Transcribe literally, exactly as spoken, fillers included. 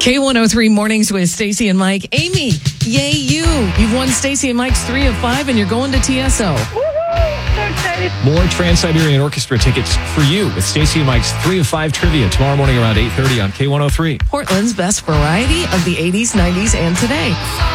K one oh three Mornings with Stacey and Mike. Amy, yay you. You've won Stacey and Mike's three of five and you're going to T S O. Woohoo! So excited. More Trans-Siberian Orchestra tickets for you with Stacey and Mike's three of five trivia tomorrow morning around eight thirty on K one oh three. Portland's best variety of the eighties, nineties, and today.